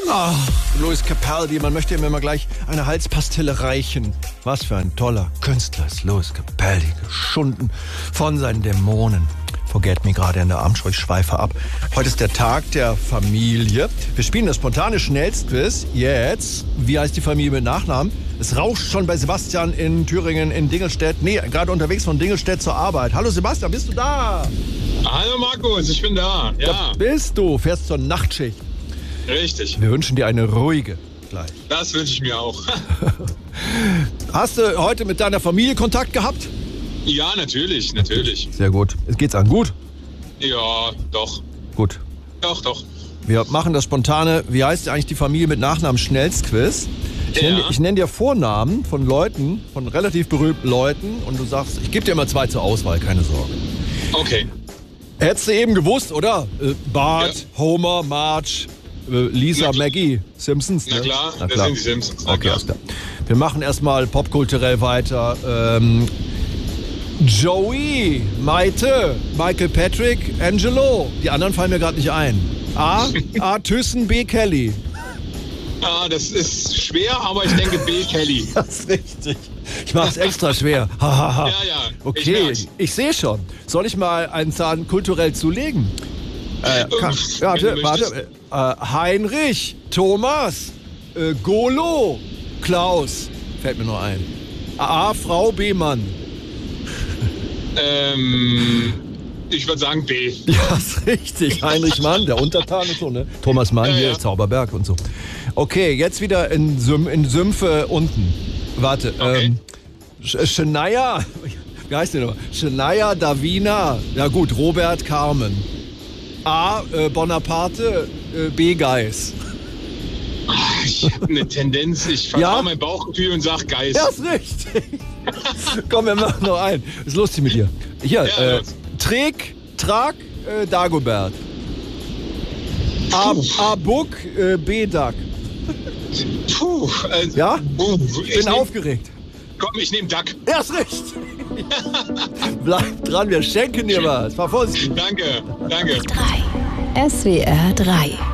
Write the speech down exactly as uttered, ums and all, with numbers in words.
Ah, Louis Capaldi, man möchte ihm immer gleich eine Halspastille reichen. Was für ein toller Künstler ist Louis Capaldi, geschunden von seinen Dämonen. Forget me gerade in der Armschau, ich schweife ab. Heute ist der Tag der Familie. Wir spielen das spontane Schnellstquiz. Jetzt, wie heißt die Familie mit Nachnamen? Es rauscht schon bei Sebastian in Thüringen, in Dingelstedt. Nee, gerade unterwegs von Dingelstedt zur Arbeit. Hallo Sebastian, bist du da? Hallo Markus, ich bin da. Ja. Da bist du, fährst zur Nachtschicht. Richtig. Wir wünschen dir eine ruhige gleich. Das wünsche ich mir auch. Hast du heute mit deiner Familie Kontakt gehabt? Ja, natürlich, natürlich. Sehr gut. Es geht's an gut? Ja, doch. Gut. Doch, doch. Wir machen das spontane, wie heißt eigentlich die Familie mit Nachnamen Schnellstquiz? Ich Ja. nenne ich nenn dir Vornamen von Leuten, von relativ berühmten Leuten und du sagst, ich gebe dir immer zwei zur Auswahl, keine Sorge. Okay. Hättest du eben gewusst, oder? Äh, Bart, Ja. Homer, Marge, äh, Lisa, Na klar. Maggie, Simpsons. Na ne? klar, Na das klar. sind die Simpsons. Na Okay, klar. alles klar. Wir machen erstmal popkulturell weiter. Ähm, Joey, Maite, Michael Patrick, Angelo. Die anderen fallen mir gerade nicht ein. A. A. Thyssen, B. Kelly. Ah, das ist schwer, aber ich denke B. Kelly. Das ist richtig. Ich mache es extra schwer. Ha, ha, ha. Ja, ja. Ich Okay, merk's. ich, sehe schon. Soll ich mal einen Zahn kulturell zulegen? Äh, kann, Uff, warte, wenn du warte. Äh, Heinrich, Thomas, äh, Golo, Klaus. Fällt mir nur ein. A. Frau, B. Mann. Ähm, ich würde sagen B. Ja, ist richtig. Heinrich Mann, der Untertan und so, ne? Thomas Mann Ja, hier, ja. Zauberberg und so. Okay, jetzt wieder in, Süm in Sümpfe unten. Warte, Okay. ähm, Sch- Shania, wie heißt der noch? Shania, Davina, ja gut, Robert, Carmen. A, äh, Bonaparte, äh, B, Geis. Ich habe eine Tendenz, ich vertraue Ja? mein Bauchgefühl und sag Geist. Ja, ist richtig. Komm, wir machen noch einen. Ist lustig mit dir. Hier, Ja, äh, los. Trek, Trag, äh, Dagobert. A, A Buck, äh, B, Duck. Puh, also, Ja? Puh, Ich bin nehm, aufgeregt. Komm, ich nehme Duck. Ja, ist richtig. Bleib dran, wir schenken dir was. Fahr vorsichtig. Danke, danke. drei. S W R drei.